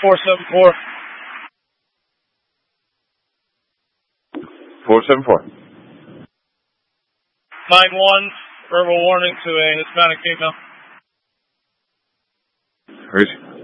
474. 474. 9-1, verbal warning to a Hispanic female. Where's